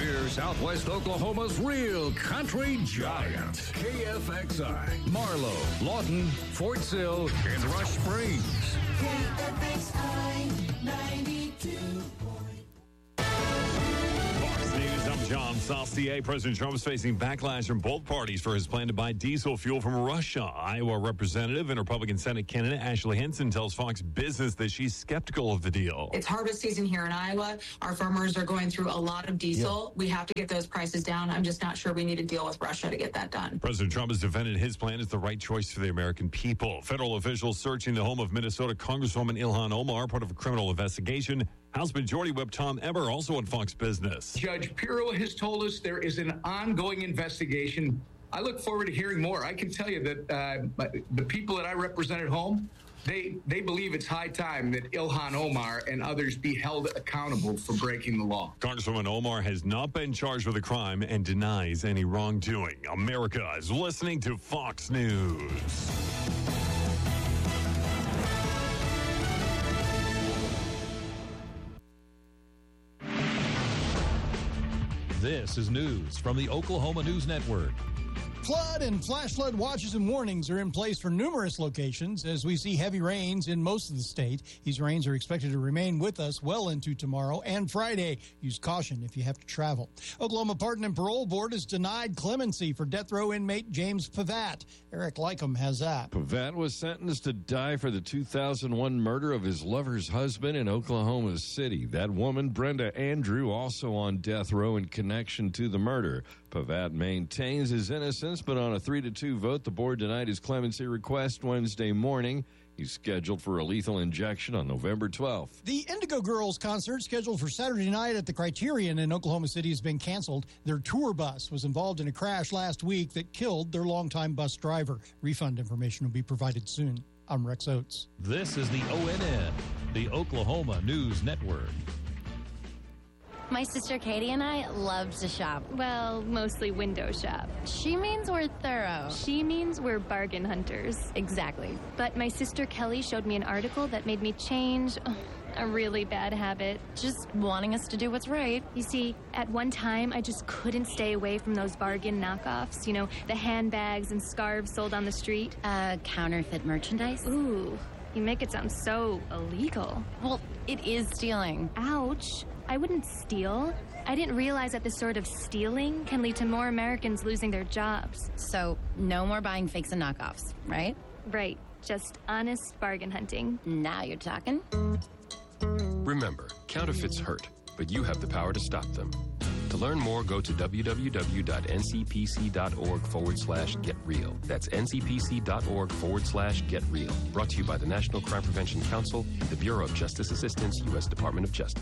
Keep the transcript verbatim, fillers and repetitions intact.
Here's Southwest Oklahoma's real country giant, K F X I, Marlow, Lawton, Fort Sill, and Rush Springs. K F X I ninety-two. Fox News, I'm John Saucier. President Trump is facing backlash from both parties for his plan to buy diesel fuel from Russia. Iowa Representative and Republican Senate candidate Ashley Hinson tells Fox Business that she's skeptical of the deal. It's harvest season here in Iowa. Our farmers are going through a lot of diesel. Yep. We have to get those prices down. I'm just not sure we need to deal with Russia to get that done. President Trump has defended his plan as the right choice for the American people. Federal officials searching the home of Minnesota Congresswoman Ilhan Omar, part of a criminal investigation. House Majority Whip Tom Emmer, also on Fox Business. Judge Pirro has told us there is an ongoing investigation. I look forward to hearing more. I can tell you that uh, the people that I represent at home, they they believe it's high time that Ilhan Omar and others be held accountable for breaking the law. Congresswoman Omar has not been charged with a crime and denies any wrongdoing. America is listening to Fox News. This is news from the Oklahoma News Network. Flood and flash flood watches and warnings are in place for numerous locations as we see heavy rains in most of the state. These rains are expected to remain with us well into tomorrow and Friday. Use caution if you have to travel. Oklahoma Pardon and Parole Board has denied clemency for death row inmate James Pavat. Eric Lycum has that. Pavat was sentenced to die for the two thousand one murder of his lover's husband in Oklahoma City. That woman, Brenda Andrew, also on death row in connection to the murder. Pavat maintains his innocence, but on a three to two vote, the board denied his clemency request Wednesday morning. He's scheduled for a lethal injection on November twelfth. The Indigo Girls concert scheduled for Saturday night at the Criterion in Oklahoma City has been canceled. Their tour bus was involved in a crash last week that killed their longtime bus driver. Refund information will be provided soon. I'm Rex Oates. This is the O N N, the Oklahoma News Network. My sister Katie and I love to shop. Well, mostly window shop. She means we're thorough. She means we're bargain hunters. Exactly. But my sister Kelly showed me an article that made me change oh, a really bad habit. Just wanting us to do what's right. You see, at one time, I just couldn't stay away from those bargain knockoffs. You know, the handbags and scarves sold on the street. Uh, counterfeit merchandise? Ooh, you make it sound so illegal. Well, it is stealing. Ouch. I wouldn't steal. I didn't realize that this sort of stealing can lead to more Americans losing their jobs. So, no more buying fakes and knockoffs, right? Right. Just honest bargain hunting. Now you're talking. Remember, counterfeits hurt, but you have the power to stop them. To learn more, go to www.ncpc.org forward slash get real. That's ncpc.org forward slash get real. Brought to you by the National Crime Prevention Council, the Bureau of Justice Assistance, U S Department of Justice.